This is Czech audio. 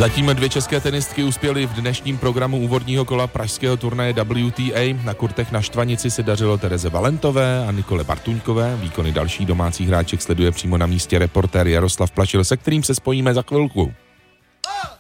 Zatím 2 české tenistky uspěly v dnešním programu úvodního kola pražského turnaje WTA. Na kurtech na Štvanici se dařilo Tereze Valentové a Nikole Bartuňkové. Výkony dalších domácích hráček sleduje přímo na místě reportér Jaroslav Plašil, se kterým se spojíme za chvilku.